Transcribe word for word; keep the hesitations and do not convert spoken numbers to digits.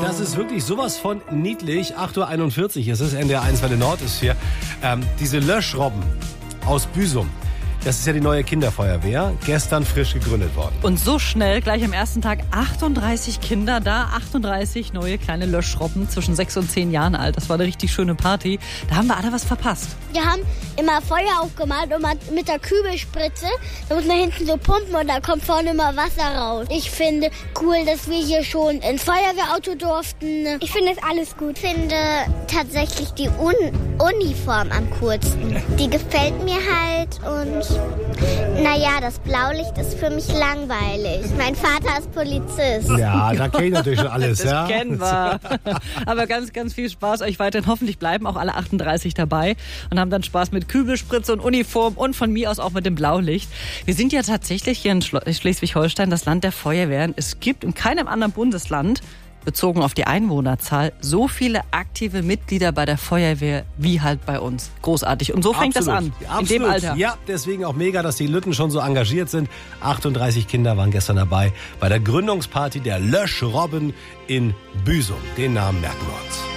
das ist wirklich sowas von niedlich. acht Uhr einundvierzig, es ist N D R eins, Welle Nord ist hier. Ähm, diese Löschrobben aus Büsum. Das ist ja die neue Kinderfeuerwehr, gestern frisch gegründet worden. Und so schnell, gleich am ersten Tag, achtunddreißig Kinder da, achtunddreißig neue kleine Löschrobben zwischen sechs und zehn Jahren alt. Das war eine richtig schöne Party. Da haben wir alle was verpasst. Wir haben immer Feuer aufgemalt und mit der Kübelspritze, da muss man hinten so pumpen und da kommt vorne immer Wasser raus. Ich finde cool, dass wir hier schon ins Feuerwehrauto durften. Ich finde es alles gut. Ich finde tatsächlich die Un- Uniform am coolsten. Die gefällt mir halt und naja, das Blaulicht ist für mich langweilig. Mein Vater ist Polizist. Ja, da kenne ich natürlich schon alles. Das ja? kennen wir. Aber ganz, ganz viel Spaß euch weiterhin. Hoffentlich bleiben auch alle achtunddreißig dabei und haben dann Spaß mit Kübelspritze und Uniform und von mir aus auch mit dem Blaulicht. Wir sind ja tatsächlich hier in Schlo- Schleswig-Holstein das Land der Feuerwehren. Es gibt in keinem anderen Bundesland, bezogen auf die Einwohnerzahl, so viele aktive Mitglieder bei der Feuerwehr wie halt bei uns. Großartig. Und so fängt Absolut. das an, Absolut. in dem Alter. Ja, deswegen auch mega, dass die Lütten schon so engagiert sind. achtunddreißig Kinder waren gestern dabei bei der Gründungsparty der Löschrobben in Büsum. Den Namen merken wir uns.